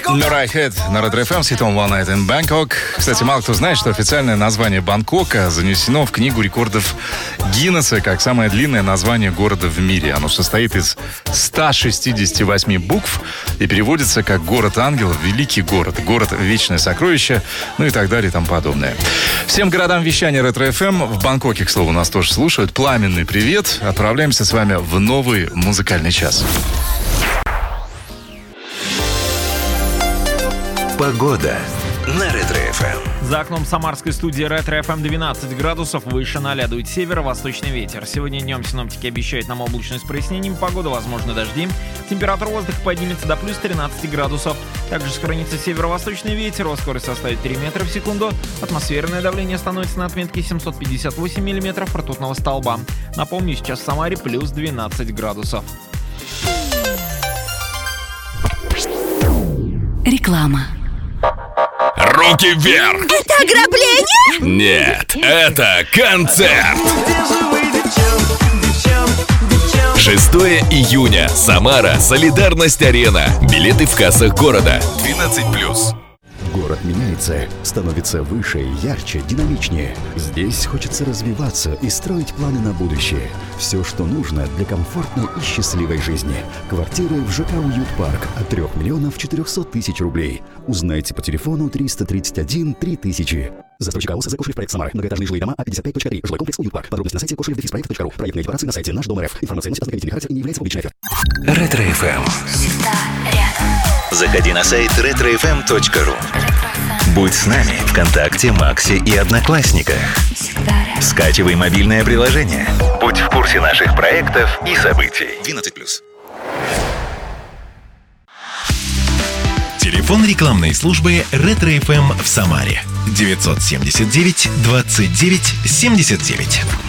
Мюррей Хед на Ретро ФМ с хитом One Night in Bangkok. Кстати, мало кто знает, что официальное название Бангкока занесено в книгу рекордов Гиннесса как самое длинное название города в мире. Оно состоит из 168 букв и переводится как «Город ангелов», «Великий город», «Город вечное сокровище», ну и так далее и тому подобное. Всем городам вещания Ретро ФМ, в Бангкоке, к слову, нас тоже слушают, пламенный привет. Отправляемся с вами в новый музыкальный час. Погода на Ретро-ФМ. За окном самарской студии Ретро-ФМ 12 градусов, выше 0 дует северо-восточный ветер. Сегодня днем синоптики обещают нам облачность с прояснением погоды, возможно дожди. Температура воздуха поднимется до плюс 13 градусов. Также сохранится северо-восточный ветер, его скорость составит 3 метра в секунду. Атмосферное давление становится на отметке 758 миллиметров ртутного столба. Напомню, сейчас в Самаре плюс 12 градусов. Реклама. Руки вверх! Это ограбление? Нет, это концерт! 6 июня. Самара. Солидарность-арена. Билеты в кассах города. 12+. Город меняется, становится выше, ярче, динамичнее. Здесь хочется развиваться и строить планы на будущее. Все, что нужно для комфортной и счастливой жизни. Квартиры в ЖК «Уют-парк» от 3 миллионов 400 тысяч рублей. Узнайте по телефону 331 3000. Застройщик АОС «Кошелев-проект Самара». Многоэтажные жилые дома А55.3. Жилой комплекс «Уют-парк». Подробности на сайте кошелев-проект.ру. Проектные декларации на сайте «Наш дом РФ». Информация носит ознакомительный характер и не является публичной. Ретро-ФМ. Всегда рядом. Заходи на сайт retrofm.ru. Будь с нами ВКонтакте, Максе и Одноклассниках. Всегда рядом. Скачивай мобильное приложение. Будь в курсе наших проектов и событий. 12+. Телефон рекламной службы Ретро-ФМ в Самаре. 979 29 79.